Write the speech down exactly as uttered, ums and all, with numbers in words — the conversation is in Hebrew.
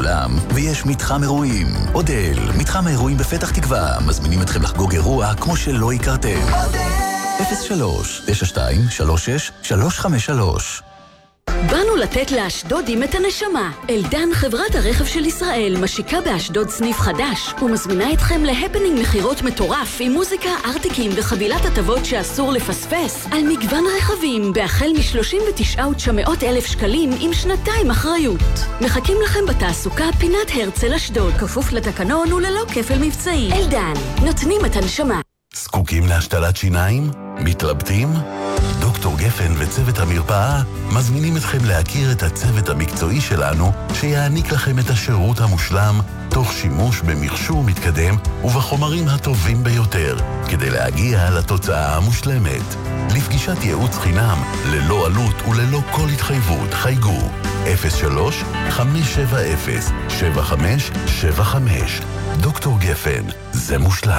אולם, ויש מתחם אירועים. אודל, מתחם האירועים בפתח תקווה, מזמינים אתכם לחגוג אירוע כמו שלא הכרתם. אפס שלוש תשע שתיים שלוש שש שלוש חמש שלוש. באנו לתת לאשדודים את הנשמה. אלדן, חברת הרכב של ישראל, משיקה באשדוד סניף חדש ומזמינה אתכם להפנינג מחירות מטורף עם מוזיקה, ארטיקים וחבילת הטבות שאסור לפספס על מגוון רכבים בהחל מ-שלושים ותשעה אלף תשע מאות שקלים עם שנתיים אחריות. מחכים לכם בתעסוקה פינת הרצל אשדוד, כפוף לתקנון וללא כפל מבצעי. אלדן, נותנים את הנשמה. זקוקים להשתלת שיניים? מתלבטים? דוקטור גפן וצוות המרפאה מזמינים אתכם להכיר את הצוות המקצועי שלנו שיעניק לכם את השירות המושלם תוך שימוש במכשור מתקדם ובחומרים הטובים ביותר כדי להגיע לתוצאה המושלמת. לפגישת ייעוץ חינם ללא עלות וללא כל התחייבות חייגו אפס שלוש חמש שבע אפס שבע חמש שבע חמש. דוקטור גפן, זה מושלם.